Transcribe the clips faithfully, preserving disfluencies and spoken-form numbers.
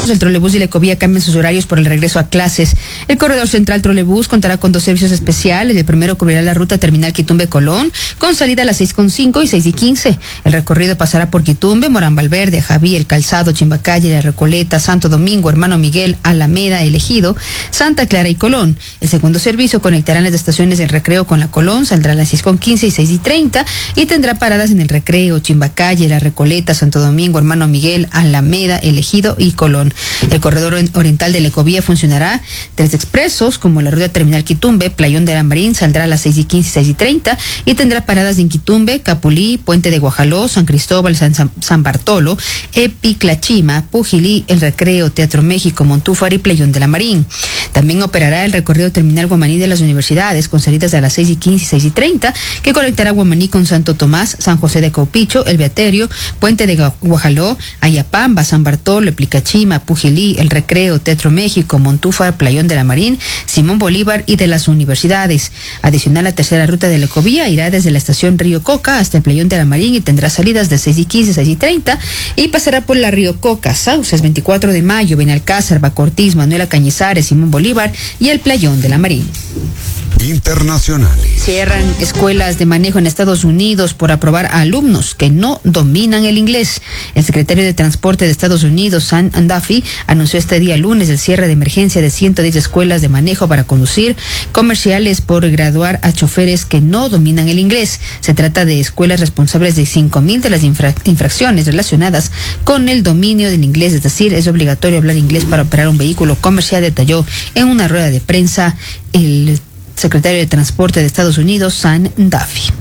el trolebús y la Ecovía cambian sus horarios por el regreso a clases. El corredor central trolebús contará con dos servicios especiales. El primero cubrirá la ruta terminal Quitumbe-Colón, con salida a las seis con cinco y seis y quince. El recorrido pasará por Quitumbe, Morán Valverde, Javí, El Calzado, Chimbacalle, La Recoleta, Santo Domingo, Hermano Miguel, Alameda, Elegido, Santa Clara y Colón. El segundo servicio conectará las estaciones del Recreo con la Colón, saldrá a las seis con quince y seis y treinta y tendrá paradas en el Recreo, Chimbacalle, La Recoleta, Santo Domingo, Hermano Miguel, Alameda, Elegido y Colón. El corredor oriental de la Ecovía funcionará tres expresos, como la ruta terminal Quitumbe, Playón de Lamarín, saldrá a las seis y quince y seis y treinta y tendrá paradas en Quitumbe, Capulí, Puente de Guajaló, San Cristóbal, San, San, San Bartolo, Epiclachima, Pujilí, El Recreo, Teatro México, Montúfar y Playón de Lamarín. También operará el recorrido terminal Guamaní de las universidades, con salidas a las seis y quince y seis y treinta, que conectará Guamaní con Santo Tomás, San José de Caupicho, El Beaterio, Puente de Guajaló, Ayapamba, San Bartolo, Epiclachima, Pujilí, El Recreo, Teatro México, Montúfar, Playón de Lamarín, Simón Bolívar y de las universidades. Adicional, la tercera ruta de la Ecovía irá desde la estación Río Coca hasta el Playón de Lamarín y tendrá salidas de seis y quince, seis y treinta y pasará por la Río Coca, Sauces, veinticuatro de mayo, Benalcázar, Bacortiz, Manuela Cañizares, Simón Bolívar y el Playón de Lamarín. Internacionales. Cierran escuelas de manejo en Estados Unidos por aprobar a alumnos que no dominan el inglés. El secretario de Transporte de Estados Unidos, Sam Duffy, anunció este día lunes el cierre de emergencia de ciento diez escuelas de manejo para conducir comerciales por graduar a choferes que no dominan el inglés. Se trata de escuelas responsables de cinco mil de las infra- infracciones relacionadas con el dominio del inglés, es decir, es obligatorio hablar inglés para operar un vehículo comercial, detalló en una rueda de prensa el secretario de Transporte de Estados Unidos, Sam Duffy.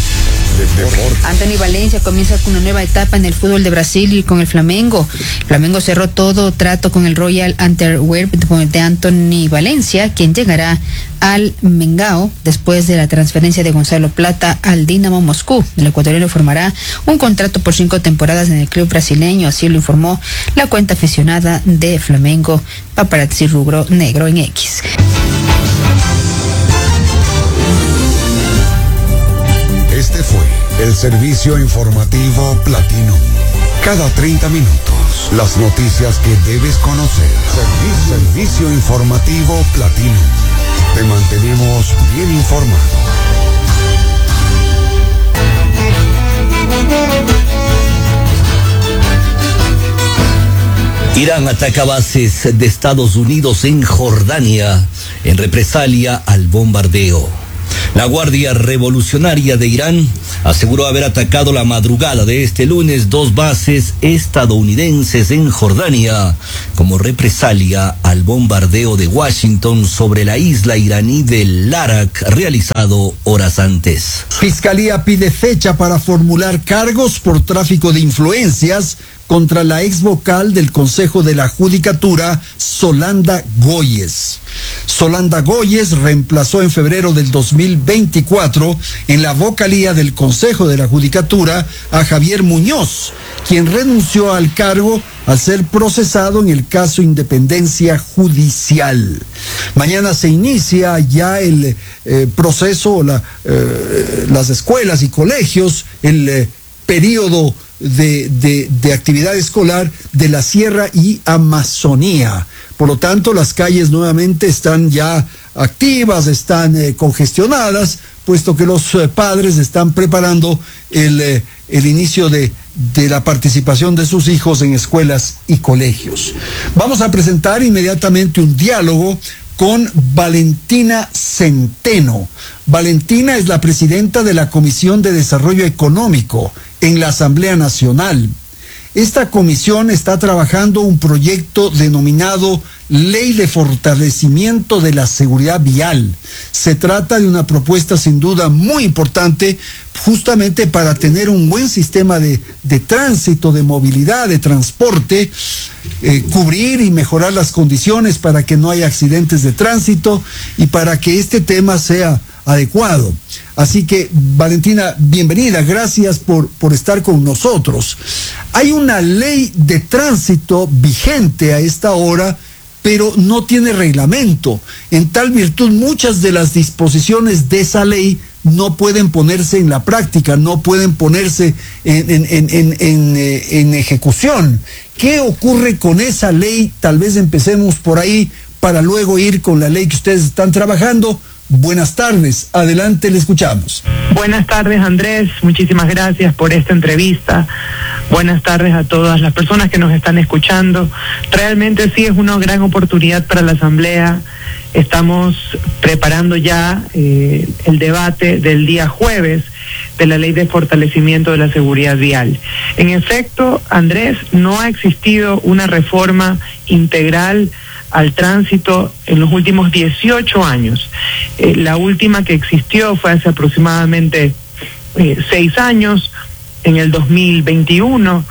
Anthony Valencia comienza con una nueva etapa en el fútbol de Brasil y con el Flamengo. El Flamengo cerró todo trato con el Royal Antwerp de Anthony Valencia, quien llegará al Mengao después de la transferencia de Gonzalo Plata al Dinamo Moscú. El ecuatoriano formará un contrato por cinco temporadas en el club brasileño, así lo informó la cuenta aficionada de Flamengo, Paparazzi Rubro Negro en X. Este fue el servicio informativo Platino. Cada treinta minutos, las noticias que debes conocer. Servicio, servicio informativo Platino. Te mantenemos bien informado. Irán ataca bases de Estados Unidos en Jordania en represalia al bombardeo. La Guardia Revolucionaria de Irán aseguró haber atacado la madrugada de este lunes dos bases estadounidenses en Jordania como represalia al bombardeo de Washington sobre la isla iraní de Larak realizado horas antes. Fiscalía pide fecha para formular cargos por tráfico de influencias contra la ex vocal del Consejo de la Judicatura, Solanda Goyes. Solanda Goyes reemplazó en febrero del dos mil veinticuatro en la vocalía del Consejo de la Judicatura a Javier Muñoz, quien renunció al cargo al ser procesado en el caso Independencia Judicial. Mañana se inicia ya el eh, proceso, la, eh, las escuelas y colegios, el eh, periodo De, de, de actividad escolar de la Sierra y Amazonía. Por lo tanto, las calles nuevamente están ya activas, están eh, congestionadas, puesto que los eh, padres están preparando el, eh, el inicio de, de la participación de sus hijos en escuelas y colegios. Vamos a presentar inmediatamente un diálogo con Valentina Centeno. Valentina es la presidenta de la Comisión de Desarrollo Económico en la Asamblea Nacional. Esta comisión está trabajando un proyecto denominado Ley de Fortalecimiento de la Seguridad Vial. Se trata de una propuesta sin duda muy importante, justamente para tener un buen sistema de, de tránsito, de movilidad, de transporte, eh, cubrir y mejorar las condiciones para que no haya accidentes de tránsito y para que este tema sea adecuado. Así que, Valentina, bienvenida, gracias por, por estar con nosotros. Hay una ley de tránsito vigente a esta hora pero no tiene reglamento. En tal virtud, muchas de las disposiciones de esa ley no pueden ponerse en la práctica, no pueden ponerse en, en, en, en, en, eh, en ejecución. ¿Qué ocurre con esa ley? Tal vez empecemos por ahí para luego ir con la ley que ustedes están trabajando. Buenas tardes, adelante, le escuchamos. Buenas tardes, Andrés, muchísimas gracias por esta entrevista. Buenas tardes a todas las personas que nos están escuchando. Realmente sí es una gran oportunidad para la Asamblea. Estamos preparando ya eh, el debate del día jueves de la Ley de Fortalecimiento de la Seguridad Vial. En efecto, Andrés, no ha existido una reforma integral al tránsito en los últimos dieciocho años. Eh, la última que existió fue hace aproximadamente eh, seis años, en el dos mil veintiuno,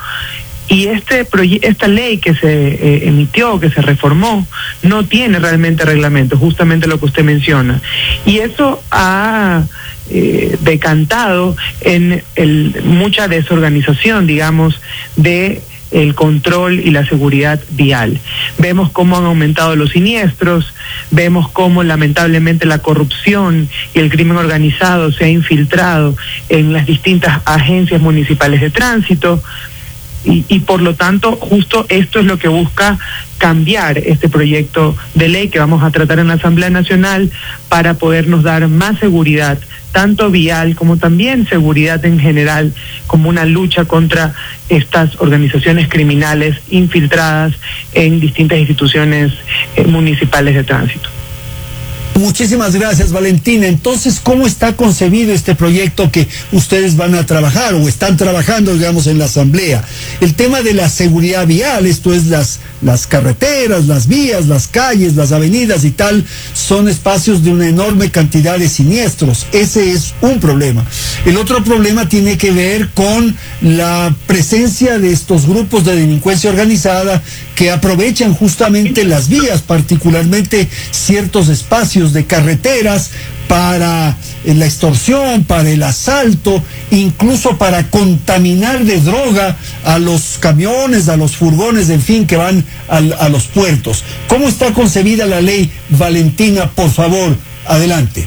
y este esta ley que se eh, emitió, que se reformó, no tiene realmente reglamento, justamente lo que usted menciona. Y eso ha eh, decantado en el, mucha desorganización, digamos, de el control y la seguridad vial. Vemos cómo han aumentado los siniestros, vemos cómo lamentablemente la corrupción y el crimen organizado se ha infiltrado en las distintas agencias municipales de tránsito, y, y por lo tanto justo esto es lo que busca cambiar este proyecto de ley que vamos a tratar en la Asamblea Nacional para podernos dar más seguridad, tanto vial como también seguridad en general, como una lucha contra estas organizaciones criminales infiltradas en distintas instituciones eh, municipales de tránsito. Muchísimas gracias, Valentina. Entonces, ¿cómo está concebido este proyecto que ustedes van a trabajar o están trabajando, digamos, en la Asamblea? El tema de la seguridad vial, esto es las, las carreteras, las vías, las calles, las avenidas y tal, son espacios de una enorme cantidad de siniestros. Ese es un problema. El otro problema tiene que ver con la presencia de estos grupos de delincuencia organizada que aprovechan justamente las vías, particularmente ciertos espacios de carreteras para la extorsión, para el asalto, incluso para contaminar de droga a los camiones, a los furgones, en fin, que van al, a los puertos. ¿Cómo está concebida la ley, Valentina? Por favor, adelante.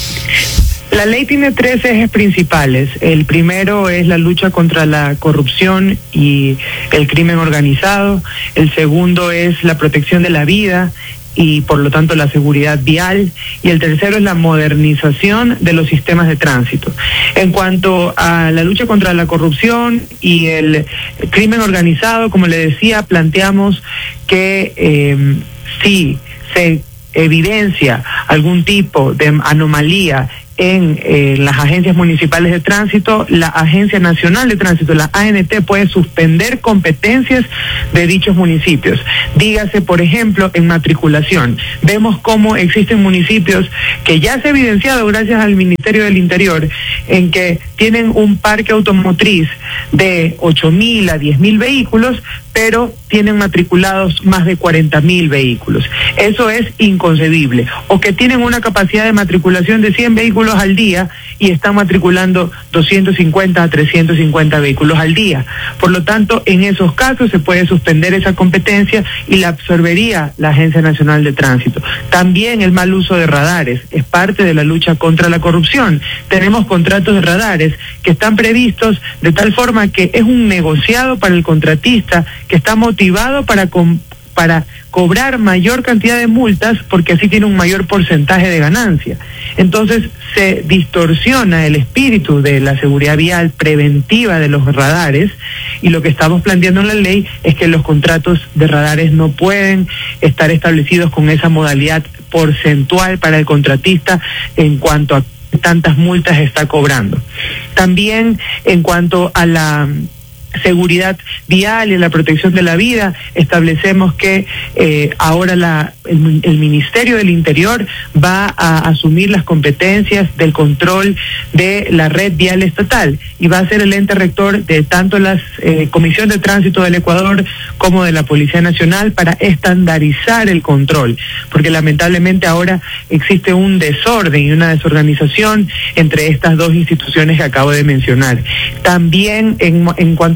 La ley tiene tres ejes principales. El primero es la lucha contra la corrupción y el crimen organizado. El segundo es la protección de la vida y por lo tanto la seguridad vial, y el tercero es la modernización de los sistemas de tránsito. En cuanto a la lucha contra la corrupción y el crimen organizado, como le decía, planteamos que eh, si se evidencia algún tipo de anomalía en eh, las agencias municipales de tránsito, la Agencia Nacional de Tránsito, la A N T, puede suspender competencias de dichos municipios. Dígase, por ejemplo, en matriculación. Vemos cómo existen municipios que ya se ha evidenciado gracias al Ministerio del Interior, en que tienen un parque automotriz de ocho mil a diez mil vehículos, pero tienen matriculados más de cuarenta mil vehículos. Eso es inconcebible. O que tienen una capacidad de matriculación de cien vehículos al día y están matriculando doscientos cincuenta a trescientos cincuenta vehículos al día. Por lo tanto, en esos casos se puede suspender esa competencia y la absorbería la Agencia Nacional de Tránsito. También el mal uso de radares es parte de la lucha contra la corrupción. Tenemos contratos de radares que están previstos de tal forma que es un negociado para el contratista que está motivado para com- para cobrar mayor cantidad de multas porque así tiene un mayor porcentaje de ganancia. Entonces se distorsiona el espíritu de la seguridad vial preventiva de los radares, y lo que estamos planteando en la ley es que los contratos de radares no pueden estar establecidos con esa modalidad porcentual para el contratista en cuanto a tantas multas está cobrando. También en cuanto a la seguridad vial y la protección de la vida, establecemos que eh, ahora la, el, el Ministerio del Interior va a asumir las competencias del control de la red vial estatal y va a ser el ente rector de tanto la eh, Comisión de Tránsito del Ecuador como de la Policía Nacional para estandarizar el control, porque lamentablemente ahora existe un desorden y una desorganización entre estas dos instituciones que acabo de mencionar. También en, en cuanto a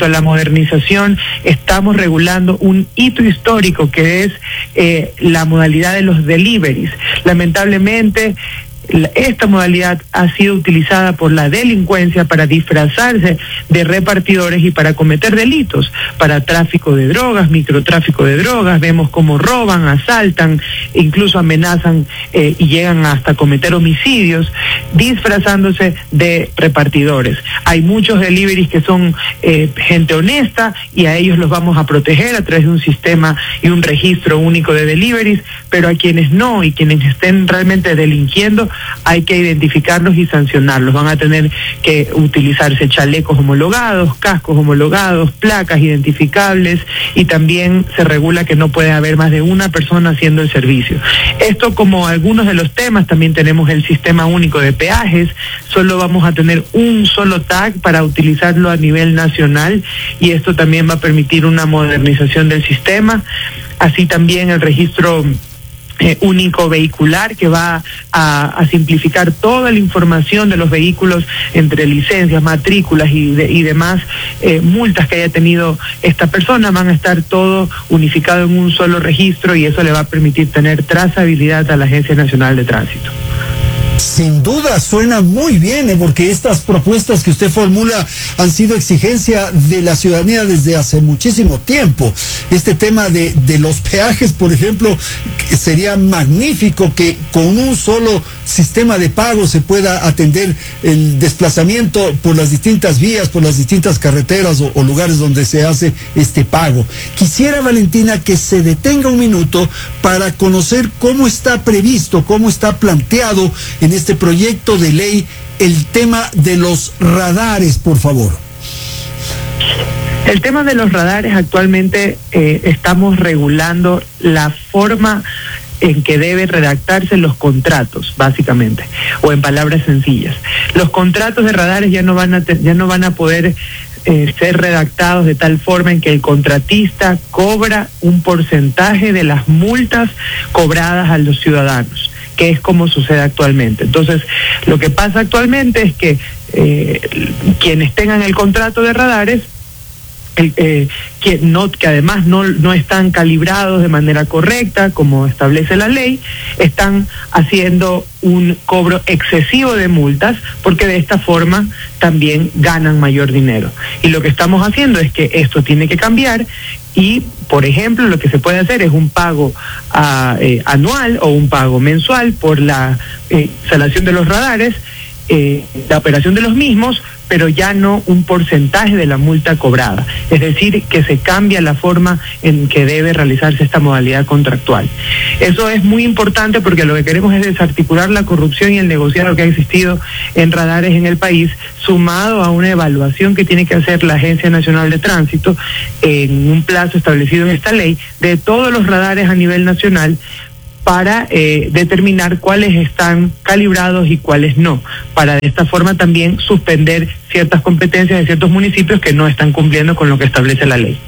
a la modernización, estamos regulando un hito histórico que es eh, la modalidad de los deliveries. Lamentablemente, esta modalidad ha sido utilizada por la delincuencia para disfrazarse de repartidores y para cometer delitos, para tráfico de drogas, microtráfico de drogas. Vemos cómo roban, asaltan, incluso amenazan eh, y llegan hasta cometer homicidios, disfrazándose de repartidores. Hay muchos deliveries que son eh, gente honesta y a ellos los vamos a proteger a través de un sistema y un registro único de deliveries, pero a quienes no y quienes estén realmente delinquiendo, hay que identificarlos y sancionarlos. Van a tener que utilizarse chalecos homologados, cascos homologados, placas identificables, y también se regula que no puede haber más de una persona haciendo el servicio. Esto, como algunos de los temas, también tenemos el sistema único de peajes. Solo vamos a tener un solo tag para utilizarlo a nivel nacional, y esto también va a permitir una modernización del sistema. Así también el registro Eh, único vehicular, que va a, a simplificar toda la información de los vehículos entre licencias, matrículas y, de, y demás eh, multas que haya tenido esta persona. Van a estar todo unificado en un solo registro, y eso le va a permitir tener trazabilidad a la Agencia Nacional de Tránsito. Sin duda, suena muy bien, ¿eh? Porque estas propuestas que usted formula han sido exigencia de la ciudadanía desde hace muchísimo tiempo. Este tema de, de los peajes, por ejemplo, sería magnífico que con un solo sistema de pago se pueda atender el desplazamiento por las distintas vías, por las distintas carreteras o, o lugares donde se hace este pago. Quisiera, Valentina, que se detenga un minuto para conocer cómo está previsto, cómo está planteado en este proyecto de ley el tema de los radares, por favor. El tema de los radares, actualmente eh, estamos regulando la forma en que deben redactarse los contratos, básicamente, o en palabras sencillas. Los contratos de radares ya no van a te, ya no van a poder eh, ser redactados de tal forma en que el contratista cobra un porcentaje de las multas cobradas a los ciudadanos, que es como sucede actualmente. Entonces, lo que pasa actualmente es que eh, quienes tengan el contrato de radares, el, eh, que, no, que además no, no están calibrados de manera correcta, como establece la ley, están haciendo un cobro excesivo de multas, porque de esta forma también ganan mayor dinero. Y lo que estamos haciendo es que esto tiene que cambiar, y por ejemplo lo que se puede hacer es un pago a, eh, anual o un pago mensual por la eh, instalación de los radares, eh, la operación de los mismos, pero ya no un porcentaje de la multa cobrada. Es decir, que se cambia la forma en que debe realizarse esta modalidad contractual. Eso es muy importante, porque lo que queremos es desarticular la corrupción y el negociado que ha existido en radares en el país, sumado a una evaluación que tiene que hacer la Agencia Nacional de Tránsito en un plazo establecido en esta ley de todos los radares a nivel nacional, para eh, determinar cuáles están calibrados y cuáles no, para de esta forma también suspender ciertas competencias de ciertos municipios que no están cumpliendo con lo que establece la ley.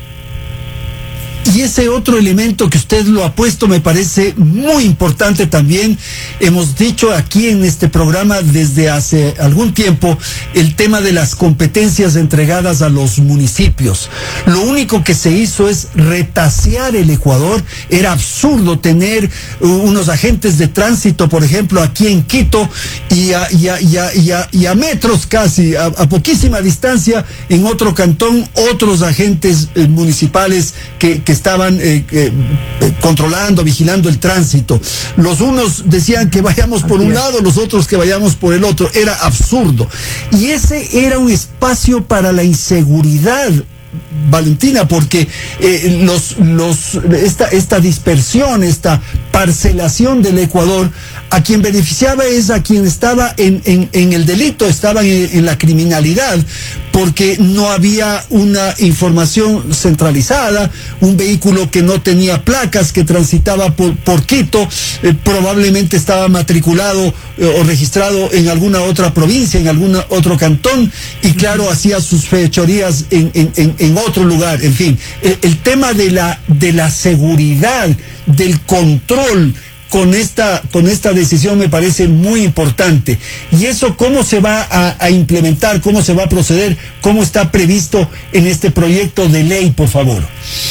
Y ese otro elemento que usted lo ha puesto me parece muy importante también. Hemos dicho aquí en este programa desde hace algún tiempo el tema de las competencias entregadas a los municipios. Lo único que se hizo es retasear el Ecuador. Era absurdo tener unos agentes de tránsito, por ejemplo, aquí en Quito, y a, y a, y a, y a, y a metros casi, a, a poquísima distancia, en otro cantón, otros agentes eh, municipales que, que estaban eh, eh, controlando, vigilando el tránsito. Los unos decían que vayamos por un lado, los otros que vayamos por el otro. Era absurdo. Y ese era un espacio para la inseguridad, Valentina, porque eh, los, los, esta, esta dispersión, esta parcelación del Ecuador, a quien beneficiaba es a quien estaba en, en, en el delito, estaba en, en la criminalidad, porque no había una información centralizada, un vehículo que no tenía placas, que transitaba por, por Quito, eh, probablemente estaba matriculado eh, o registrado en alguna otra provincia, en algún otro cantón, y claro, hacía sus fechorías en, en, en, en otro lugar. En fin, el, el tema de la, de la seguridad, del control, con esta, con esta decisión me parece muy importante. ¿Y eso cómo se va a, a implementar? ¿Cómo se va a proceder? ¿Cómo está previsto en este proyecto de ley, por favor?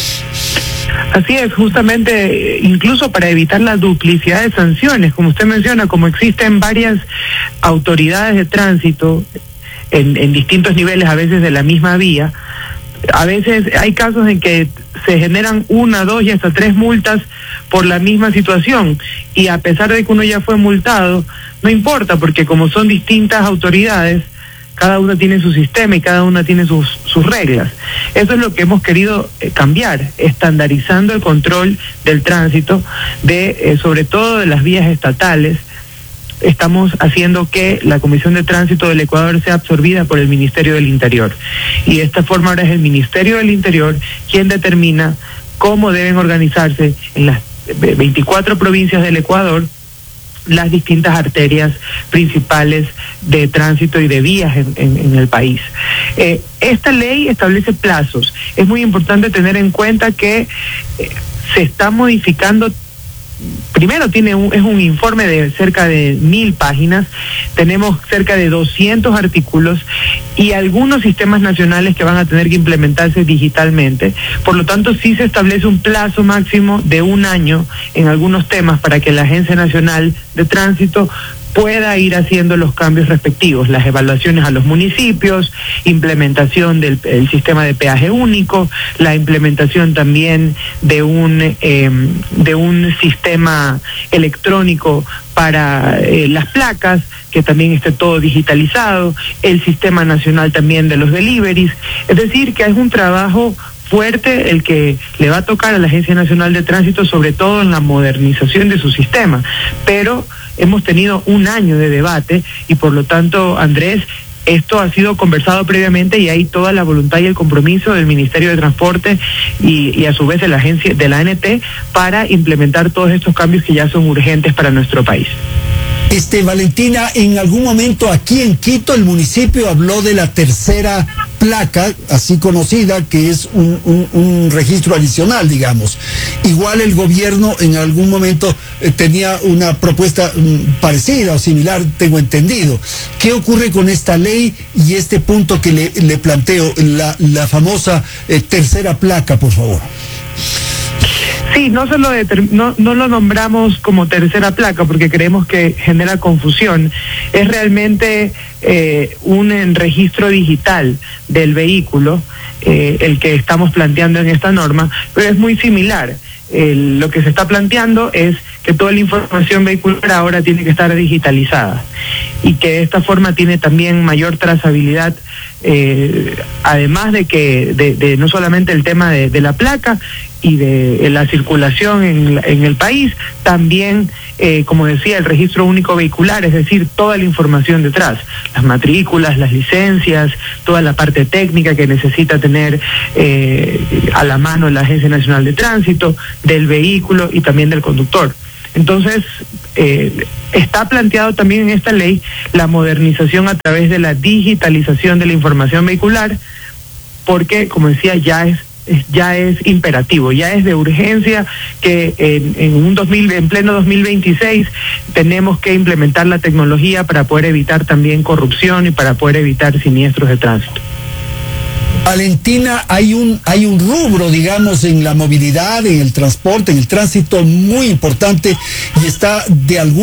Así es, justamente, incluso para evitar la duplicidad de sanciones, como usted menciona, como existen varias autoridades de tránsito en, en distintos niveles, a veces de la misma vía, a veces hay casos en que se generan una, dos y hasta tres multas por la misma situación, y a pesar de que uno ya fue multado, no importa, porque como son distintas autoridades, cada una tiene su sistema y cada una tiene sus, sus reglas. Eso es lo que hemos querido eh, cambiar, estandarizando el control del tránsito, de eh, sobre todo de las vías estatales. Estamos haciendo que la Comisión de Tránsito del Ecuador sea absorbida por el Ministerio del Interior. Y de esta forma ahora es el Ministerio del Interior quien determina cómo deben organizarse en las veinticuatro provincias del Ecuador las distintas arterias principales de tránsito y de vías en, en, en el país. Eh, esta ley establece plazos. Es muy importante tener en cuenta que eh, se está modificando. Primero tiene un, es un informe de cerca de mil páginas, tenemos cerca de doscientos artículos y algunos sistemas nacionales que van a tener que implementarse digitalmente. Por lo tanto, sí se establece un plazo máximo de un año en algunos temas para que la Agencia Nacional de Tránsito pueda ir haciendo los cambios respectivos, las evaluaciones a los municipios, implementación del el sistema de peaje único, la implementación también de un eh, de un sistema electrónico para eh, las placas, que también esté todo digitalizado, el sistema nacional también de los deliveries. Es decir, que es un trabajo fuerte el que le va a tocar a la Agencia Nacional de Tránsito, sobre todo en la modernización de su sistema, pero hemos tenido un año de debate y por lo tanto, Andrés, esto ha sido conversado previamente y hay toda la voluntad y el compromiso del Ministerio de Transporte y, y a su vez de la agencia de la A N T para implementar todos estos cambios que ya son urgentes para nuestro país. Este, Valentina, en algún momento aquí en Quito el municipio habló de la tercera placa, así conocida, que es un, un, un registro adicional, digamos. Igual el gobierno en algún momento eh, tenía una propuesta um, parecida o similar, tengo entendido. ¿Qué ocurre con esta ley y este punto que le, le planteo, la, la famosa eh, tercera placa, por favor? Sí, no, se lo no, no lo nombramos como tercera placa porque creemos que genera confusión. Es realmente eh, un en registro digital del vehículo, eh, el que estamos planteando en esta norma, pero es muy similar. Eh, lo que se está planteando es que toda la información vehicular ahora tiene que estar digitalizada y que de esta forma tiene también mayor trazabilidad, eh, además de que de, de no solamente el tema de, de la placa y de, de la circulación en, en el país, también, eh, como decía, el registro único vehicular, es decir, toda la información detrás, las matrículas, las licencias, toda la parte técnica que necesita tener eh, a la mano la Agencia Nacional de Tránsito, del vehículo y también del conductor. Entonces, eh, está planteado también en esta ley la modernización a través de la digitalización de la información vehicular, porque, como decía, ya es ya es imperativo, ya es de urgencia que en, en un dos mil, en pleno dos mil veintiséis tenemos que implementar la tecnología para poder evitar también corrupción y para poder evitar siniestros de tránsito. Valentina, hay un hay un rubro, digamos, en la movilidad, en el transporte, en el tránsito muy importante y está de algún